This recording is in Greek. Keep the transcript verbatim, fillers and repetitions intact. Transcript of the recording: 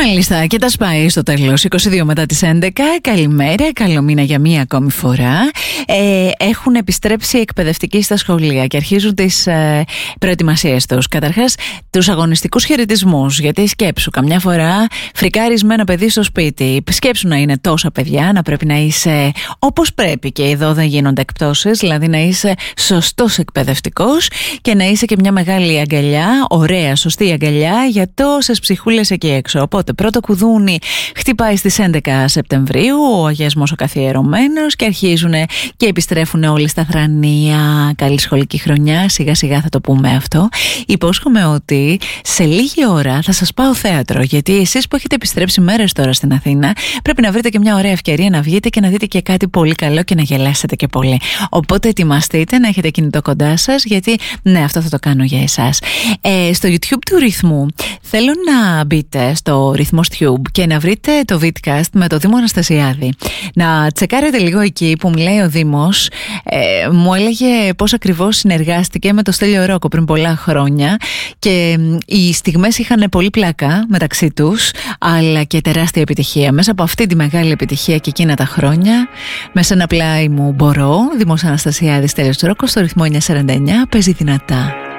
Μάλιστα, και τα σπάει στο τέλος. είκοσι δύο μετά τις έντεκα. Καλημέρα, καλό μήνα για μία ακόμη φορά. Ε, έχουν επιστρέψει εκπαιδευτικοί στα σχολεία και αρχίζουν τις ε, προετοιμασίες τους. Καταρχάς, τους αγωνιστικούς χαιρετισμούς. Γιατί σκέψου, καμιά φορά φρικάρεις με ένα παιδί στο σπίτι. Σκέψου να είναι τόσα παιδιά, να πρέπει να είσαι όπως πρέπει. Και εδώ δεν γίνονται εκπτώσεις, δηλαδή να είσαι σωστός εκπαιδευτικός και να είσαι και μια μεγάλη αγκαλιά, ωραία, σωστή αγκαλιά για τόσες ψυχούλες εκεί έξω. Οπότε πρώτο κουδούνι χτυπάει στις έντεκα Σεπτεμβρίου, ο αγιασμός ο καθιερωμένος, και αρχίζουν και επιστρέφουν όλοι στα θρανία. Καλή σχολική χρονιά, σιγά σιγά θα το πούμε αυτό. Υπόσχομαι ότι σε λίγη ώρα θα σας πάω θέατρο, γιατί εσείς που έχετε επιστρέψει μέρες τώρα στην Αθήνα πρέπει να βρείτε και μια ωραία ευκαιρία να βγείτε και να δείτε και κάτι πολύ καλό και να γελάσετε και πολύ. Οπότε ετοιμαστείτε να έχετε κινητό κοντά σας, γιατί ναι, αυτό θα το κάνω για εσάς. Ε, στο YouTube του Ρυθμού θέλω να μπείτε στο Ρυθμός Tube και να βρείτε το Vidcast με το Δήμο Αναστασιάδη. Να τσεκάρετε λίγο εκεί που μιλάει ο Δήμος. Ε, μου έλεγε πώς ακριβώς συνεργάστηκε με το Στέλιο Ρόκο πριν πολλά χρόνια και οι στιγμές είχαν πολύ πλάκα μεταξύ τους, αλλά και τεράστια επιτυχία. Μέσα από αυτή τη μεγάλη επιτυχία και εκείνα τα χρόνια, με σε ένα πλάι μου μπορώ, Δήμος Αναστασιάδη, Στέλιος Ρόκο, στο Ρυθμό εννιακόσια σαράντα εννιά, παίζει δυνατά.